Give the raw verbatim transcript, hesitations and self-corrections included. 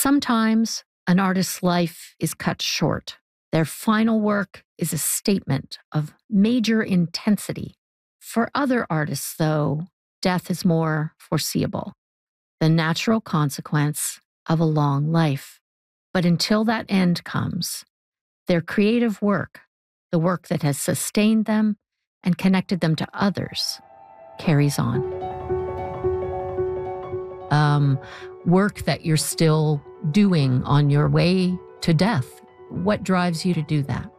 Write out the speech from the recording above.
Sometimes an artist's life is cut short. Their final work is a statement of major intensity. For other artists, though, death is more foreseeable, the natural consequence of a long life. But until that end comes, their creative work, the work that has sustained them and connected them to others, carries on. Um, work that you're still doing on your way to death. What drives you to do that?